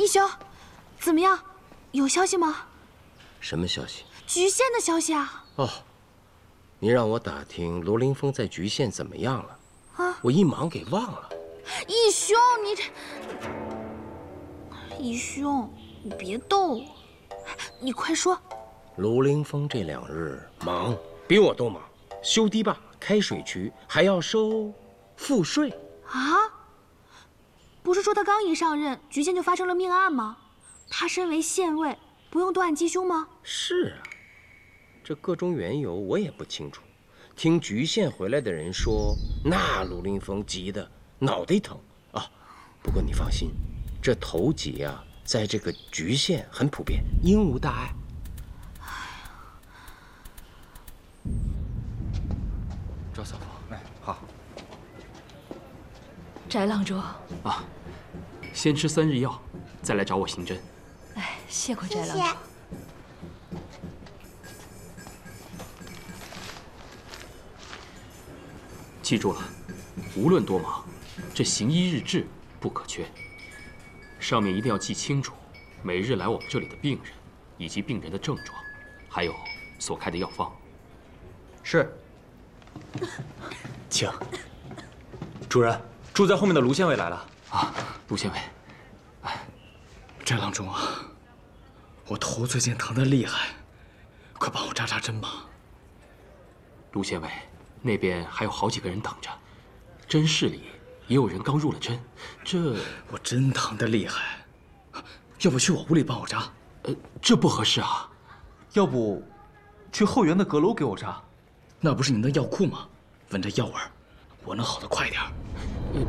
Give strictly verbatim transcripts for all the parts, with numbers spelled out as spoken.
义兄，怎么样？有消息吗？ 什么消息？ 菊县的消息啊！ 哦，你让我打听罗凌风在菊县怎么样了啊！ 我一忙给忘了。 义兄，你这……义兄，你别逗我，你快说。 罗凌风这两日忙，比我都忙，修堤坝、开水渠，还要收赋税啊！不是说他刚一上任，菊县就发生了命案吗？他身为县尉，不用断案缉凶吗？ 是啊，这个中缘由我也不清楚。听菊县回来的人说，那罗凌风急得脑袋疼啊。不过你放心，这头疾啊，在这个菊县很普遍，应无大碍。 赵嫂夫， 哎，好。 翟郎中啊，先吃三日药，再来找我行针。 哎，谢过翟郎中。 记住了，无论多忙，这行医日志不可缺。上面一定要记清楚，每日来我们这里的病人，以及病人的症状，还有所开的药方。 是。 请。主人，住在后面的卢县尉来了。 啊，卢县尉。 哎，翟郎中啊，我头最近疼得厉害，快帮我扎扎针吧。 卢县尉，那边还有好几个人等着，针室里也有人刚入了针。这我真疼得厉害，要不去我屋里帮我扎？ 呃，这不合适啊。 要不去后园的阁楼给我扎？那不是您的药库吗？闻着药味儿，我能好得快点儿。 嗯，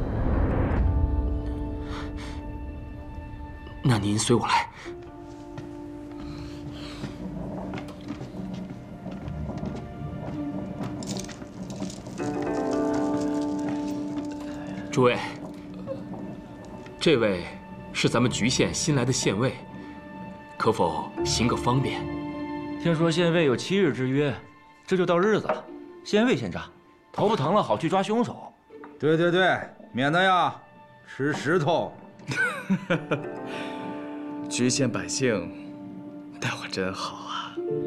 那您随我来。诸位，这位是咱们菊县新来的县尉，可否行个方便？ 听说县尉有七日之约，这就到日子了。县尉先扎，头发疼了好去抓凶手。 对对对，免得呀吃石头。 菊县百姓待我真好啊。